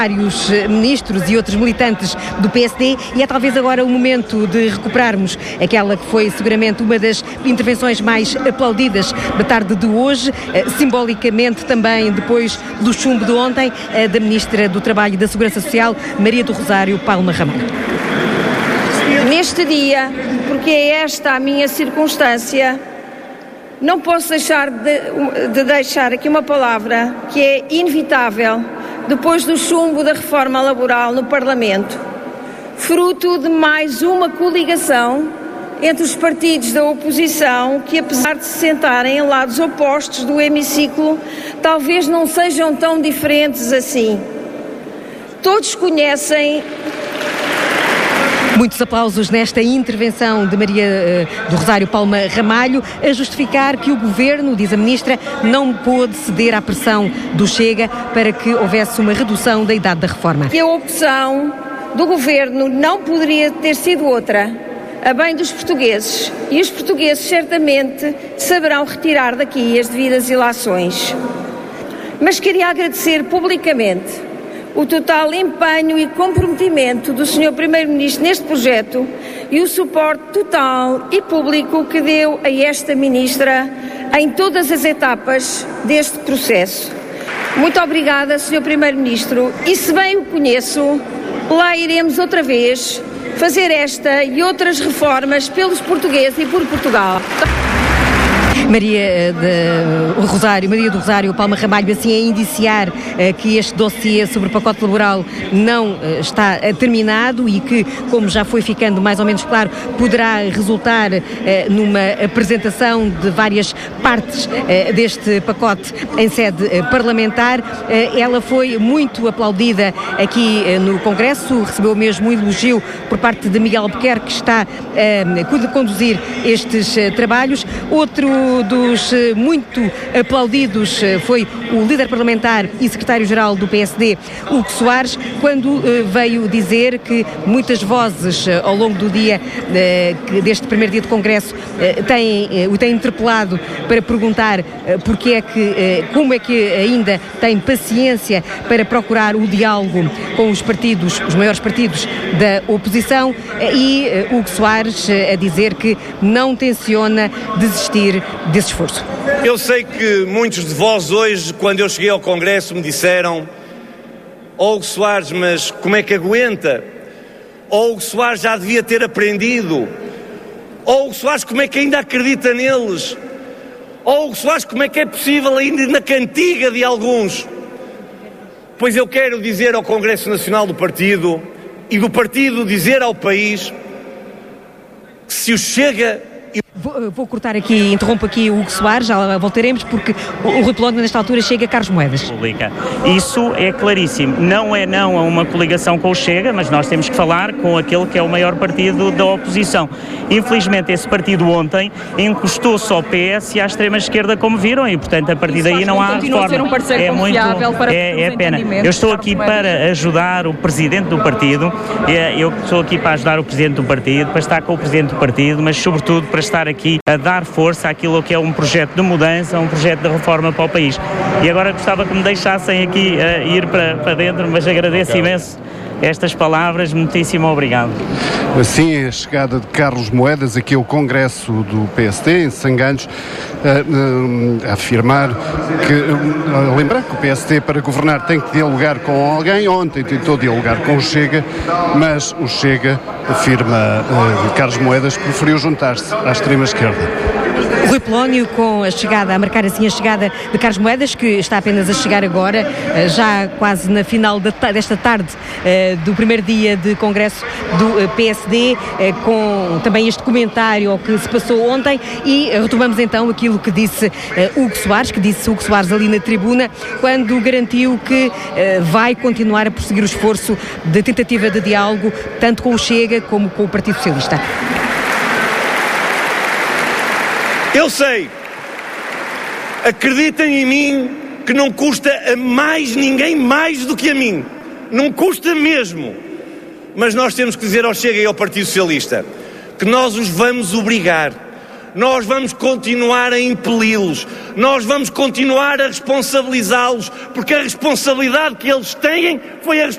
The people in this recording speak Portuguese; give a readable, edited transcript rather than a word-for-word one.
vários ministros e outros militantes do PSD, e é talvez agora o momento de recuperarmos aquela que foi seguramente uma das intervenções mais aplaudidas da tarde de hoje, simbolicamente também depois do chumbo de ontem, da Ministra do Trabalho e da Segurança Social, Maria do Rosário Palma Ramalho. Neste dia, porque é esta a minha circunstância, não posso deixar de deixar aqui uma palavra que é inevitável depois do chumbo da reforma laboral no Parlamento, fruto de mais uma coligação entre os partidos da oposição que, apesar de se sentarem em lados opostos do hemiciclo, talvez não sejam tão diferentes assim. Todos conhecem... Muitos aplausos nesta intervenção de Maria do Rosário Palma Ramalho, a justificar que o Governo, diz a Ministra, não pôde ceder à pressão do Chega para que houvesse uma redução da idade da reforma. Que a opção do Governo não poderia ter sido outra, a bem dos portugueses, e os portugueses certamente saberão retirar daqui as devidas ilações. Mas queria agradecer publicamente o total empenho e comprometimento do Sr. Primeiro-Ministro neste projeto e o suporte total e público que deu a esta Ministra em todas as etapas deste processo. Muito obrigada, Sr. Primeiro-Ministro, e se bem o conheço, lá iremos outra vez fazer esta e outras reformas pelos portugueses e por Portugal. Maria do Rosário Palma Ramalho, assim a indiciar que este dossiê sobre o pacote laboral não está terminado e que, como já foi ficando mais ou menos claro, poderá resultar numa apresentação de várias partes deste pacote em sede parlamentar. Ela foi muito aplaudida aqui no Congresso, recebeu mesmo um elogio por parte de Miguel Albuquerque, que está a conduzir estes trabalhos. Outro dos muito aplaudidos foi o líder parlamentar e secretário-geral do PSD, Hugo Soares, quando veio dizer que muitas vozes ao longo do dia, deste primeiro dia de Congresso, o têm interpelado para perguntar como é que ainda tem paciência para procurar o diálogo com os partidos, os maiores partidos da oposição, e Hugo Soares a dizer que não tenciona desistir desse esforço. Eu sei que muitos de vós hoje, quando eu cheguei ao Congresso, me disseram: Hugo Soares, mas como é que aguenta? Hugo Soares já devia ter aprendido. Hugo Soares, como é que ainda acredita neles? Hugo Soares, como é que é possível ainda ir na cantiga de alguns? Pois eu quero dizer ao Congresso Nacional do Partido, e do Partido dizer ao país, que se o Chega... Vou cortar aqui, interrompo aqui o Hugo Soares, já voltaremos, porque o Rui Pelónio nesta altura chega a Carlos Moedas. Isso é claríssimo. Não é não a uma coligação com o Chega, mas nós temos que falar com aquele que é o maior partido da oposição. Infelizmente esse partido ontem encostou-se ao PS e à extrema-esquerda, como viram, e portanto a partir daí não há reforma. Ser um parceiro confiável para é pena. Eu estou aqui para ajudar o Presidente do Partido, eu estou aqui para ajudar o Presidente do Partido, para estar com o Presidente do Partido, mas sobretudo para estar aqui a dar força àquilo que é um projeto de mudança, um projeto de reforma para o país. E agora gostava que me deixassem aqui ir para dentro, mas agradeço imenso estas palavras, muitíssimo obrigado. Assim, a chegada de Carlos Moedas aqui ao Congresso do PSD, em Sangalhos, a afirmar que, a lembrar que o PSD para governar tem que dialogar com alguém. Ontem tentou dialogar com o Chega, mas o Chega, afirma Carlos Moedas, preferiu juntar-se à extrema-esquerda. Rui Pelónio, com a chegada, a marcar assim a chegada de Carlos Moedas, que está apenas a chegar agora, já quase na final desta tarde do primeiro dia de Congresso do PSD, com também este comentário ao que se passou ontem, e retomamos então aquilo que disse Hugo Soares ali na tribuna, quando garantiu que vai continuar a prosseguir o esforço de tentativa de diálogo, tanto com o Chega como com o Partido Socialista. Eu sei, acreditem em mim que não custa a mais ninguém mais do que a mim, não custa mesmo, mas nós temos que dizer ao Chega e ao Partido Socialista que nós os vamos obrigar, nós vamos continuar a impeli-los, nós vamos continuar a responsabilizá-los, porque a responsabilidade que eles têm foi a